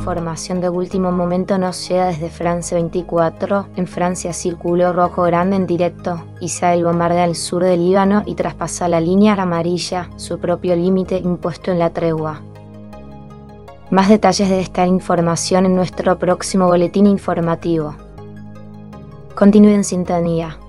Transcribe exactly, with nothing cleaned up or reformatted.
información de último momento nos llega desde France veinticuatro. En Francia circuló rojo grande en directo. Israel bombardea el sur del Líbano y traspasa la línea amarilla, su propio límite impuesto en la tregua. Más detalles de esta información en nuestro próximo boletín informativo. Continúe en sintonía.